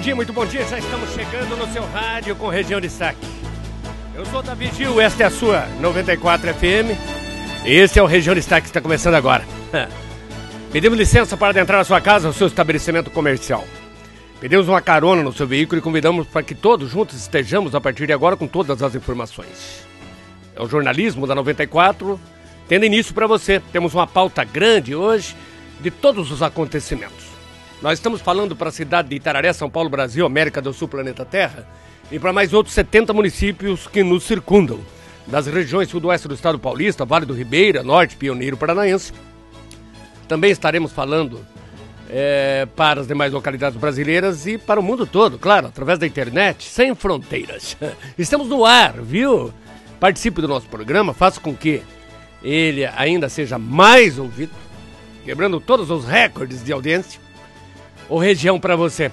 Muito bom dia, já estamos chegando no seu rádio com Região Destaque. Eu sou o Davi Gil, esta é a sua 94 FM. Esse é o Região Destaque que está começando agora. Pedimos licença para adentrar a sua casa, o seu estabelecimento comercial. Pedimos uma carona no seu veículo e convidamos para que todos juntos estejamos a partir de agora com todas as informações. É o jornalismo da 94, tendo início para você. Temos uma pauta grande hoje de todos os acontecimentos. Nós estamos falando para a cidade de Itararé, São Paulo, Brasil, América do Sul, planeta Terra, e para mais outros 70 municípios que nos circundam, das regiões sudoeste do estado paulista, Vale do Ribeira, Norte, Pioneiro Paranaense. Também estaremos falando para as demais localidades brasileiras e para o mundo todo, claro, através da internet, sem fronteiras. Estamos no ar, viu? Participe do nosso programa, faça com que ele ainda seja mais ouvido, quebrando todos os recordes de audiência. Ou região para você.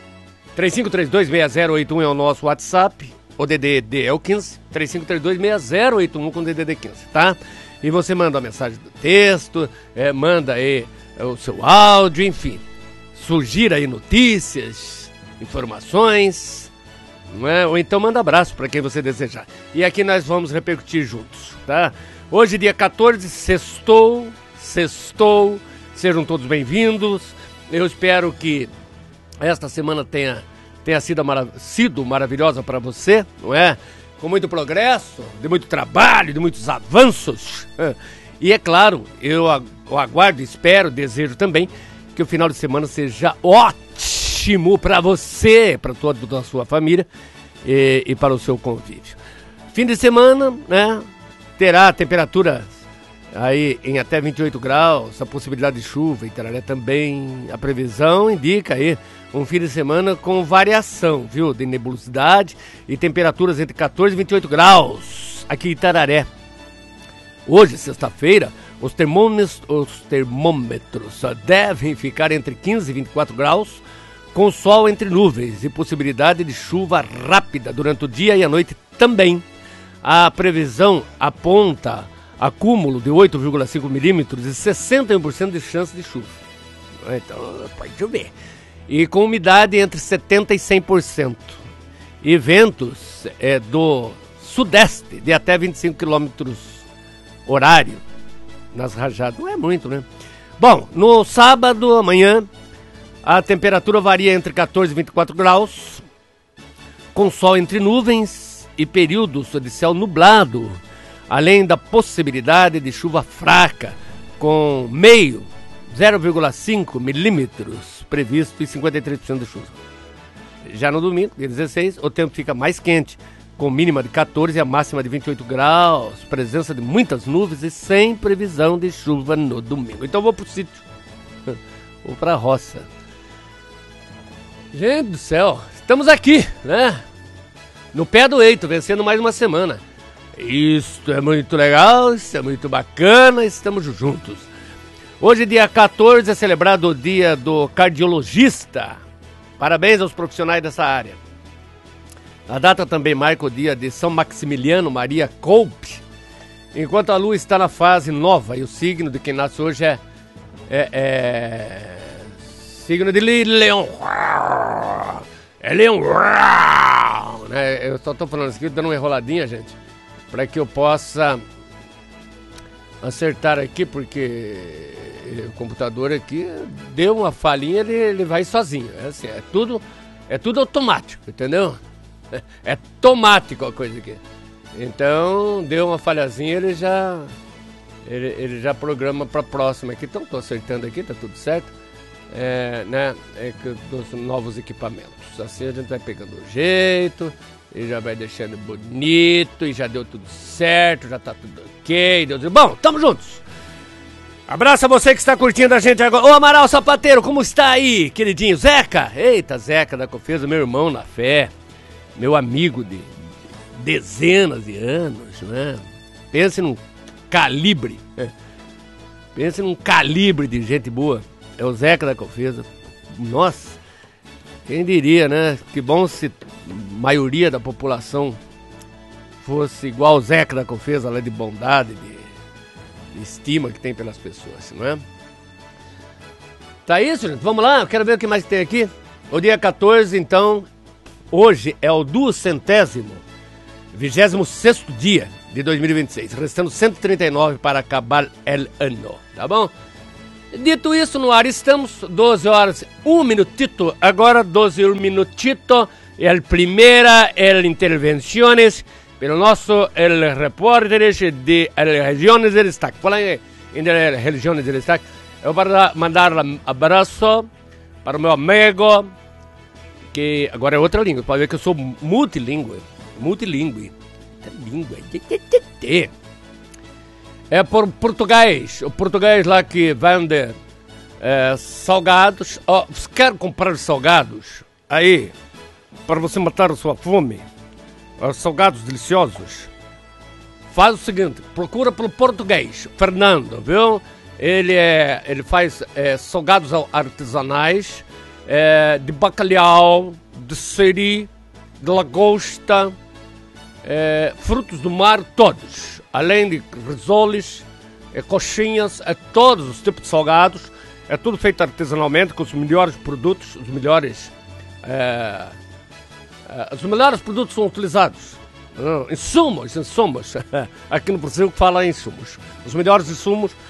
3532-6081 é o nosso WhatsApp. O DDD é o 15. 3532-6081 com DDD 15, tá? E você manda a mensagem do texto, manda aí o seu áudio, enfim. Sugira aí notícias, informações, não é? Ou então manda abraço para quem você desejar. E aqui nós vamos repercutir juntos, tá? Hoje, dia 14, sextou. Sejam todos bem-vindos. Eu espero que esta semana tenha sido maravilhosa para você, não é? Com muito progresso, de muito trabalho, de muitos avanços. E é claro, eu aguardo, espero, desejo também que o final de semana seja ótimo para você, para toda a sua família e para o seu convívio. Fim de semana, né? Terá temperatura aí em até 28 graus, a possibilidade de chuva em Itararé também. A previsão indica aí um fim de semana com variação, viu? De nebulosidade e temperaturas entre 14 e 28 graus aqui em Itararé. Hoje, sexta-feira, os termômetros devem ficar entre 15 e 24 graus, com sol entre nuvens e possibilidade de chuva rápida durante o dia e a noite também. A previsão aponta acúmulo de 8,5 milímetros e 61% de chance de chuva. Então, pode chover. E com umidade entre 70% e 100%. E ventos do sudeste de até 25 km horário nas rajadas. Não é muito, né? Bom, no sábado, amanhã, a temperatura varia entre 14 e 24 graus, com sol entre nuvens e períodos de céu nublado, além da possibilidade de chuva fraca, com 0,5 milímetros previsto e 53% de chuva. Já no domingo, dia 16, o tempo fica mais quente, com mínima de 14 e a máxima de 28 graus, presença de muitas nuvens e sem previsão de chuva no domingo. Então vou pro sítio, vou pra roça. Gente do céu, estamos aqui, né? No pé do eito, vencendo mais uma semana. Isto é muito legal, isso é muito bacana, estamos juntos. Hoje, dia 14, é celebrado o dia do cardiologista. Parabéns aos profissionais dessa área. A data também marca o dia de São Maximiliano Maria Kolbe. Enquanto a lua está na fase nova e o signo de quem nasce hoje é signo de Leão. É Leão. Eu só estou falando isso aqui, dando uma enroladinha, gente, para que eu possa acertar aqui, porque o computador aqui deu uma falhinha, ele vai sozinho. É assim, é tudo automático, entendeu? É automático a coisa aqui. Então, deu uma falhazinha, ele já programa para a próxima aqui. Então, estou acertando aqui, tá tudo certo. Dos novos equipamentos. Assim a gente vai pegando o jeito e já vai deixando bonito e já deu tudo certo, já tá tudo ok. Bom, tamo juntos. Abraço a você que está curtindo a gente agora. Ô Amaral Sapateiro, como está aí, queridinho? Zeca? Eita, Zeca da Cofesa, meu irmão na fé, meu amigo de dezenas de anos, né? Pense num calibre de gente boa. É o Zeca da Cofesa. Nossa, quem diria, né? Que bom se a maioria da população fosse igual o Zeca da Cofesa, lá de bondade, de estima que tem pelas pessoas, não é? Tá isso, gente? Vamos lá, eu quero ver o que mais tem aqui. O dia 14, então, hoje é o 226º dia de 2026, restando 139 para acabar o ano, tá bom? Dito isso, no ar estamos, 12 horas, 1 minutito, agora 12 1 minutito, e a primeira intervenções pelo nosso repórter de Regiões de Destaque. Falando em Regiões de Destaque, eu vou mandar um abraço para o meu amigo, que agora é outra língua, pode ver que eu sou multilingüe. É por português, o português lá que vende salgados. Você quer comprar salgados aí, para você matar a sua fome, salgados deliciosos? Faz o seguinte, procura pelo português, Fernando, viu? Ele faz salgados artesanais, de bacalhau, de siri, de lagosta, frutos do mar, todos. Além de risoles, coxinhas, todos os tipos de salgados. É tudo feito artesanalmente, com os melhores produtos, os melhores produtos são utilizados. Insumos. Aqui no Brasil fala insumos. Os melhores insumos